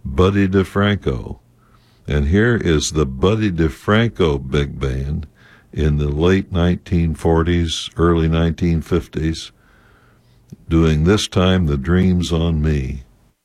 Buddy DeFranco. And here is the Buddy DeFranco Big Band in the late 1940s, early 1950s, doing This Time the Dream's on Me.